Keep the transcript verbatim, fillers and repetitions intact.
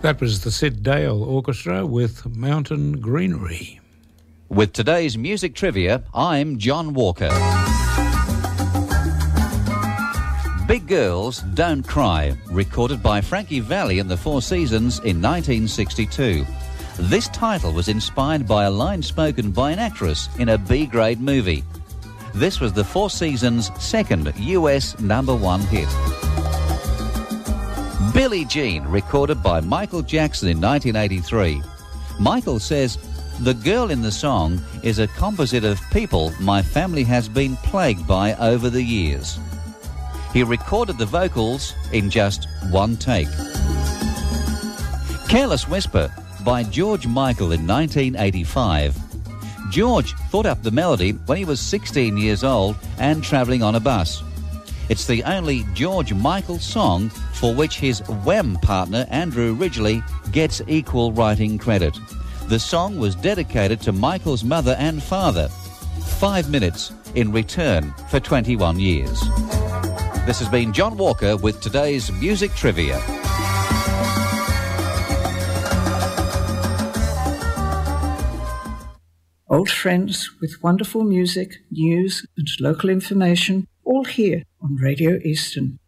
That was the Sid Dale Orchestra with Mountain Greenery. With today's music trivia, I'm John Walker. Big Girls Don't Cry, recorded by Frankie Valli and the Four Seasons in nineteen sixty-two. This title was inspired by a line spoken by an actress in a B-grade movie. This was the Four Seasons' second U S number one hit. Billie Jean, recorded by Michael Jackson in nineteen eighty-three. Michael says, "The girl in the song is a composite of people my family has been plagued by over the years." He recorded the vocals in just one take. Careless Whisper by George Michael in nineteen eighty-five. George thought up the melody when he was sixteen years old and travelling on a bus. It's the only George Michael song for which his Wham partner Andrew Ridgeley gets equal writing credit. The song was dedicated to Michael's mother and father. Five minutes in return for twenty-one years. This has been John Walker with today's music trivia. Old friends with wonderful music, news and local information, all here on Radio Eastern.